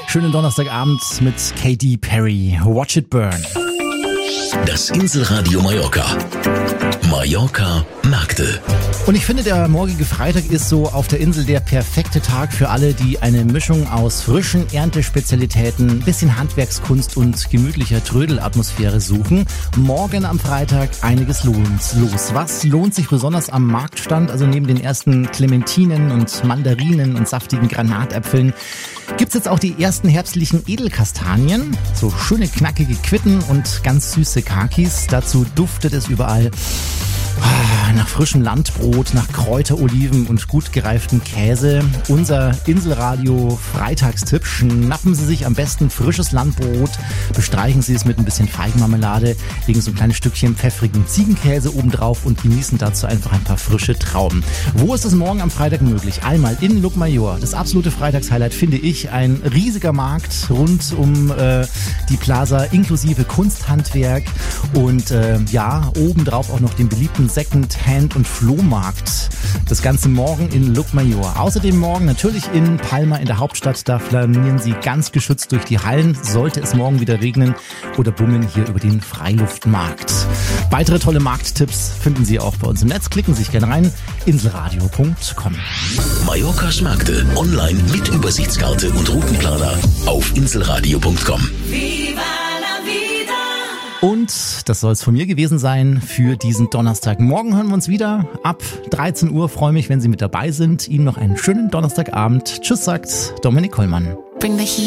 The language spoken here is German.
Schönen Donnerstagabend mit Katy Perry. Watch it burn. Das Inselradio Mallorca. Mallorca Märkte. Und ich finde, der morgige Freitag ist so auf der Insel der perfekte Tag für alle, die eine Mischung aus frischen Erntespezialitäten, bisschen Handwerkskunst und gemütlicher Trödelatmosphäre suchen. Morgen am Freitag einiges los. Was lohnt sich besonders am Marktstand? Also neben den ersten Clementinen und Mandarinen und saftigen Granatäpfeln gibt's jetzt auch die ersten herbstlichen Edelkastanien, so schöne knackige Quitten und ganz süße Kakis. Dazu duftet es überall nach frischem Landbrot, nach Kräuteroliven und gut gereiftem Käse. Unser Inselradio Freitagstipp: Schnappen Sie sich am besten frisches Landbrot, bestreichen Sie es mit ein bisschen Feigenmarmelade, legen so ein kleines Stückchen pfeffrigen Ziegenkäse obendrauf und genießen dazu einfach ein paar frische Trauben. Wo ist es morgen am Freitag möglich? Einmal in Llucmajor. Das absolute Freitagshighlight finde ich: ein riesiger Markt rund um die Plaza inklusive Kunsthandwerk und obendrauf auch noch den beliebten Second-Hand- und Flohmarkt. Das Ganze morgen in Llucmajor. Außerdem morgen natürlich in Palma in der Hauptstadt. Da flanieren Sie ganz geschützt durch die Hallen. Sollte es morgen wieder regnen oder bummeln hier über den Freiluftmarkt. Weitere tolle Markttipps finden Sie auch bei uns im Netz. Klicken Sie sich gerne rein. Inselradio.com. Mallorcas Märkte online mit Übersichtskarte und Routenplaner auf inselradio.com. Und das soll es von mir gewesen sein für diesen Donnerstag. Morgen hören wir uns wieder ab 13 Uhr. Freue mich, wenn Sie mit dabei sind. Ihnen noch einen schönen Donnerstagabend. Tschüss, sagt Dominik Kollmann. Bring the heat.